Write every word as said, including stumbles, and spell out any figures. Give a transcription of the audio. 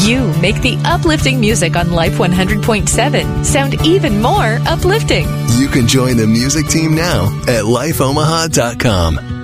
You make the uplifting music on Life one hundred point seven sound even more uplifting. You can join the music team now at life omaha dot com.